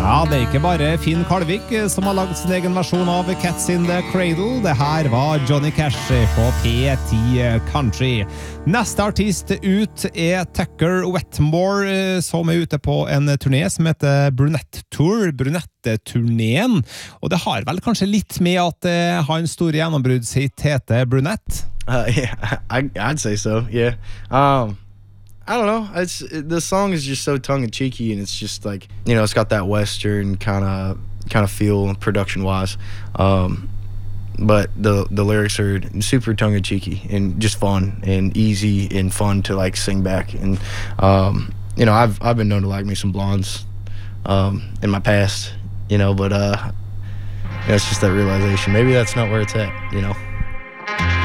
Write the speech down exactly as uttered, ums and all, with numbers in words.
Ja, det er ikke bare Finn Kalvik som har laget sin egen versjon av Cats in the Cradle. Det her var Johnny Cash på P ti Country. Neste artist ut er Tucker Wetmore, som er ute på en turné som heter Brunette Tour, Brunette-turneen. Og det har vel kanskje litt med at uh, hans store gjennombruddshit heter Brunette? Uh, yeah, I, I'd say so, yeah. Um... I don't know. It's the song is just so tongue in cheeky, and it's just like, you know, it's got that western kind of kind of feel production wise, um, but the the lyrics are super tongue in cheeky and just fun and easy and fun to like sing back. And um, you know, I've I've been known to like me some blondes um, in my past, you know, but uh, you know, it's just that realization. Maybe that's not where it's at, you know.